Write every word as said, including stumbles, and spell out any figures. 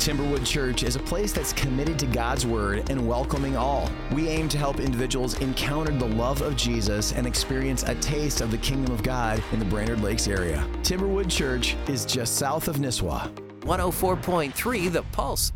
Timberwood Church is a place that's committed to God's Word and welcoming all. We aim to help individuals encounter the love of Jesus and experience a taste of the kingdom of God in the Brainerd Lakes area. Timberwood Church is just south of Nisswa. one oh four point three The Pulse.